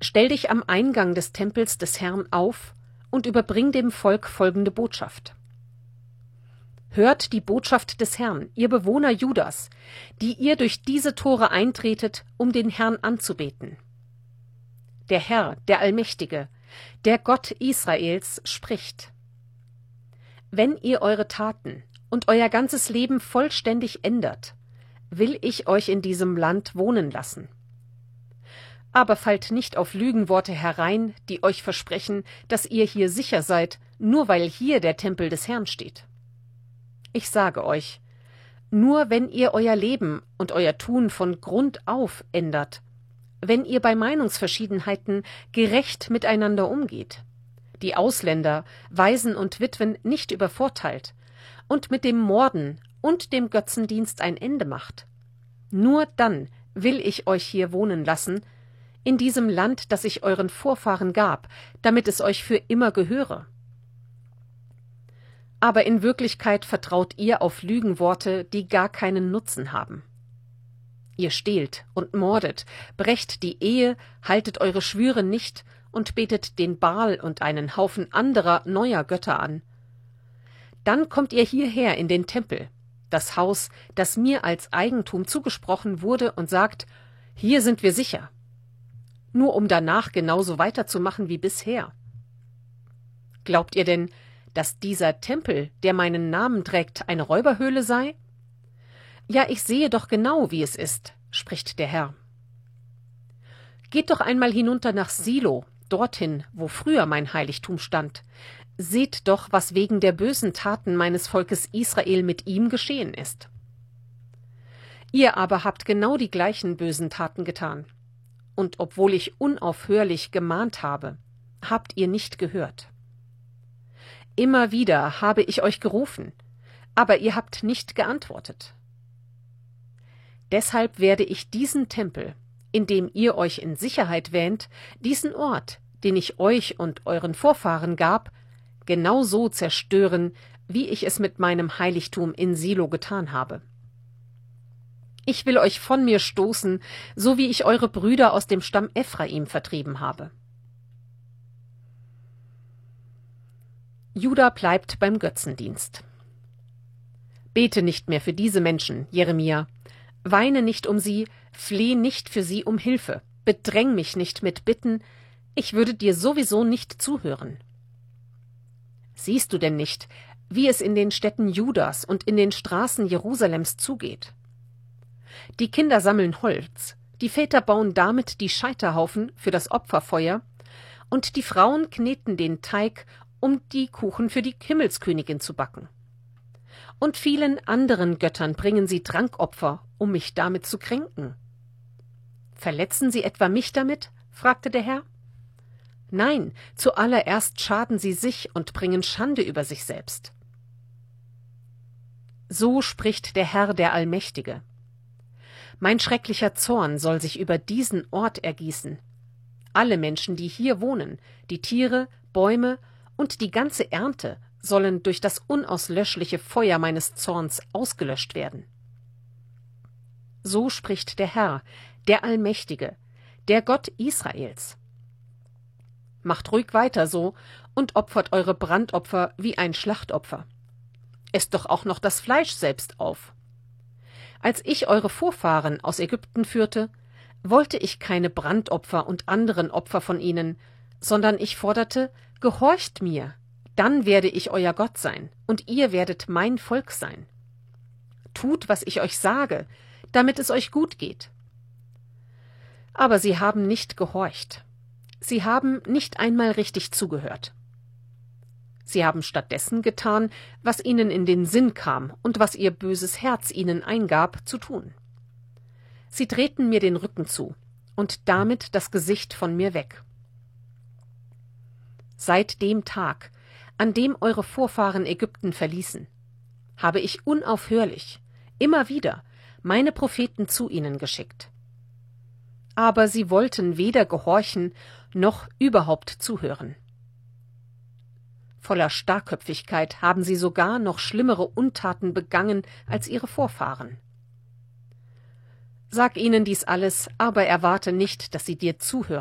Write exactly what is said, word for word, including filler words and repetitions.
Stell dich am Eingang des Tempels des Herrn auf und überbring dem Volk folgende Botschaft. Hört die Botschaft des Herrn, ihr Bewohner Judas, die ihr durch diese Tore eintretet, um den Herrn anzubeten. Der Herr, der Allmächtige, der Gott Israels, spricht: Wenn ihr eure Taten und euer ganzes Leben vollständig ändert, will ich euch in diesem Land wohnen lassen. Aber fallt nicht auf Lügenworte herein, die euch versprechen, dass ihr hier sicher seid, nur weil hier der Tempel des Herrn steht. Ich sage euch, nur wenn ihr euer Leben und euer Tun von Grund auf ändert, wenn ihr bei Meinungsverschiedenheiten gerecht miteinander umgeht, die Ausländer, Waisen und Witwen nicht übervorteilt und mit dem Morden und dem Götzendienst ein Ende macht, nur dann will ich euch hier wohnen lassen, in diesem Land, das ich euren Vorfahren gab, damit es euch für immer gehöre. Aber in Wirklichkeit vertraut ihr auf Lügenworte, die gar keinen Nutzen haben. Ihr stehlt und mordet, brecht die Ehe, haltet eure Schwüre nicht und betet den Baal und einen Haufen anderer neuer Götter an. Dann kommt ihr hierher in den Tempel, das Haus, das mir als Eigentum zugesprochen wurde, und sagt: Hier sind wir sicher. Nur um danach genauso weiterzumachen wie bisher. Glaubt ihr denn, dass dieser Tempel, der meinen Namen trägt, eine Räuberhöhle sei? Ja, ich sehe doch genau, wie es ist, spricht der Herr. Geht doch einmal hinunter nach Silo, dorthin, wo früher mein Heiligtum stand. Seht doch, was wegen der bösen Taten meines Volkes Israel mit ihm geschehen ist. Ihr aber habt genau die gleichen bösen Taten getan. Und obwohl ich unaufhörlich gemahnt habe, habt ihr nicht gehört. Immer wieder habe ich euch gerufen, aber ihr habt nicht geantwortet. Deshalb werde ich diesen Tempel, in dem ihr euch in Sicherheit wähnt, diesen Ort, den ich euch und euren Vorfahren gab, genau so zerstören, wie ich es mit meinem Heiligtum in Silo getan habe. Ich will euch von mir stoßen, so wie ich eure Brüder aus dem Stamm Ephraim vertrieben habe. Juda bleibt beim Götzendienst. Bete nicht mehr für diese Menschen, Jeremia. Weine nicht um sie, fleh nicht für sie um Hilfe, bedräng mich nicht mit Bitten, ich würde dir sowieso nicht zuhören. Siehst du denn nicht, wie es in den Städten Judas und in den Straßen Jerusalems zugeht? Die Kinder sammeln Holz, die Väter bauen damit die Scheiterhaufen für das Opferfeuer, und die Frauen kneten den Teig, um die Kuchen für die Himmelskönigin zu backen. Und vielen anderen Göttern bringen sie Trankopfer, um mich damit zu kränken. Verletzen sie etwa mich damit? Fragte der Herr. Nein, zuallererst schaden sie sich und bringen Schande über sich selbst. So spricht der Herr, der Allmächtige. Mein schrecklicher Zorn soll sich über diesen Ort ergießen. Alle Menschen, die hier wohnen, die Tiere, Bäume und die ganze Ernte sollen durch das unauslöschliche Feuer meines Zorns ausgelöscht werden. So spricht der Herr, der Allmächtige, der Gott Israels. Macht ruhig weiter so und opfert eure Brandopfer wie ein Schlachtopfer. Esst doch auch noch das Fleisch selbst auf. Als ich eure Vorfahren aus Ägypten führte, wollte ich keine Brandopfer und anderen Opfer von ihnen, sondern ich forderte: Gehorcht mir, dann werde ich euer Gott sein, und ihr werdet mein Volk sein. Tut, was ich euch sage, damit es euch gut geht. Aber sie haben nicht gehorcht. Sie haben nicht einmal richtig zugehört. Sie haben stattdessen getan, was ihnen in den Sinn kam und was ihr böses Herz ihnen eingab, zu tun. Sie drehten mir den Rücken zu und damit das Gesicht von mir weg. Seit dem Tag, an dem eure Vorfahren Ägypten verließen, habe ich unaufhörlich, immer wieder, meine Propheten zu ihnen geschickt. Aber sie wollten weder gehorchen noch überhaupt zuhören. Voller Starrköpfigkeit haben sie sogar noch schlimmere Untaten begangen als ihre Vorfahren. Sag ihnen dies alles, aber erwarte nicht, dass sie dir zuhören.